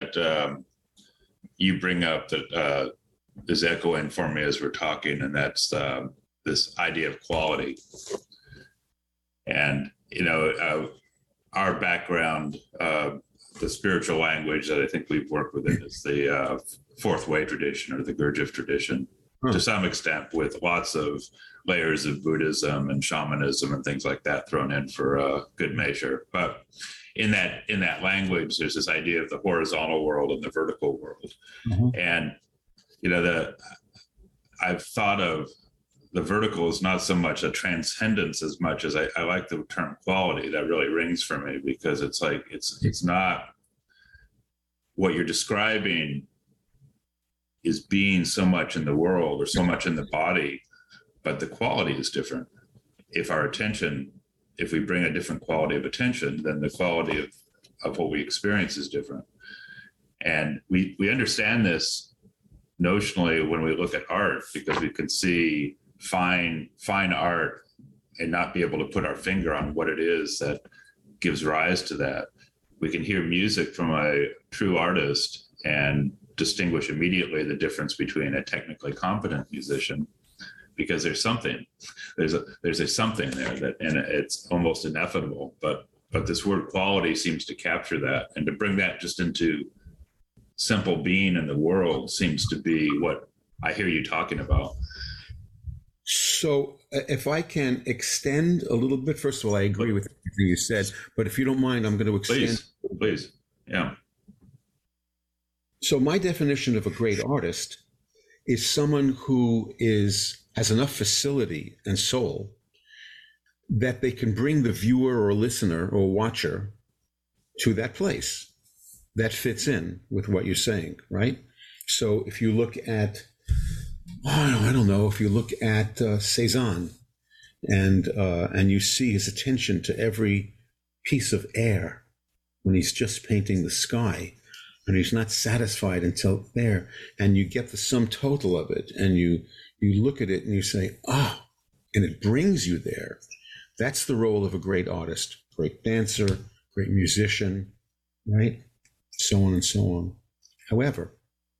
that you bring up that is echoing for me as we're talking, and that's this idea of quality. And, our background, the spiritual language that I think we've worked within is the fourth way tradition or the Gurdjieff tradition, to some extent, with lots of layers of Buddhism and shamanism and things like that thrown in for good measure. But in that language, there's this idea of the horizontal world and the vertical world. Mm-hmm. And, I've thought of the vertical as not so much a transcendence as much as I like the term quality. That really rings for me, because it's like, it's not what you're describing is being so much in the world or so much in the body, but the quality is different. If we bring a different quality of attention, then the quality of what we experience is different. And we understand this notionally when we look at art, because we can see fine art and not be able to put our finger on what it is that gives rise to that. We can hear music from a true artist and distinguish immediately the difference between a technically competent musician, because there's something there that, and it's almost ineffable. But this word quality seems to capture that, and to bring that just into simple being in the world seems to be what I hear you talking about. So if I can extend a little bit, first of all, I agree with everything you said, but if you don't mind, I'm going to extend. Please. Yeah. So my definition of a great artist is someone who has enough facility and soul that they can bring the viewer or listener or watcher to that place that fits in with what you're saying, right? So if you look at, I don't know, if you look at Cézanne and you see his attention to every piece of air when he's just painting the sky, and he's not satisfied until there, and you get the sum total of it, and you look at it and you say, and it brings you there. That's the role of a great artist, great dancer, great musician, right? So on and so on. However,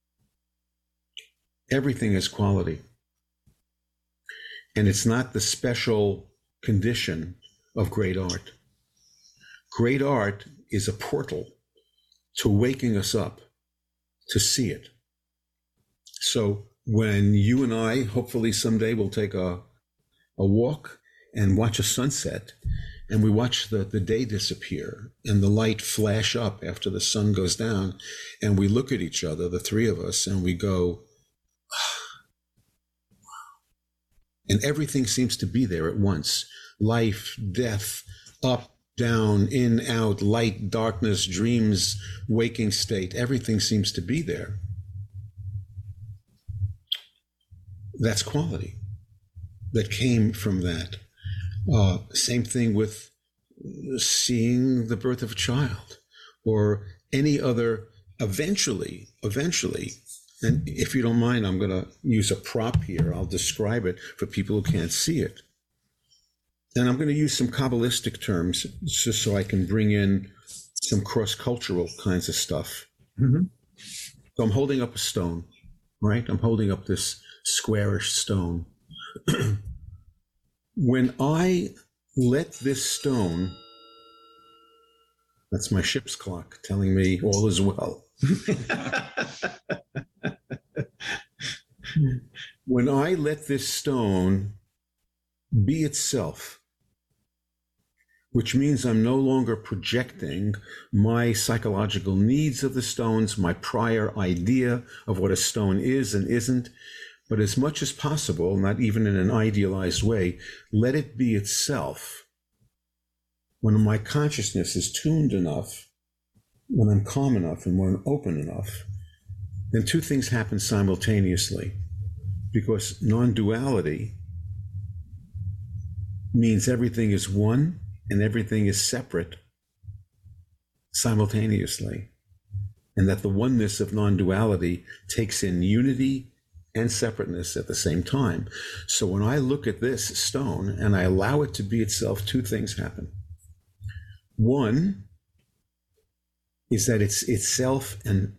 everything is quality. And it's not the special condition of great art. Great art is a portal to waking us up to see it. So when you and I, hopefully someday, will take a walk and watch a sunset, and we watch the day disappear and the light flash up after the sun goes down, and we look at each other, the three of us, and we go, and everything seems to be there at once. Life, death, up, down, in, out, light, darkness, dreams, waking state, everything seems to be there. That's quality that came from that. Same thing with seeing the birth of a child or any other, eventually, and if you don't mind, I'm going to use a prop here. I'll describe it for people who can't see it. And I'm going to use some Kabbalistic terms just so I can bring in some cross-cultural kinds of stuff. Mm-hmm. So I'm holding up a stone, right? I'm holding up this squarish stone. When I let this stone, that's my ship's clock telling me all is well. When I let this stone be itself, which means I'm no longer projecting my psychological needs of the stones, my prior idea of what a stone is and isn't, but as much as possible, not even in an idealized way, let it be itself. When my consciousness is tuned enough, when I'm calm enough and when I'm open enough, then two things happen simultaneously, because non-duality means everything is one and everything is separate simultaneously, and that the oneness of non-duality takes in unity and separateness at the same time. So when I look at this stone and I allow it to be itself, two things happen. One is that it's itself and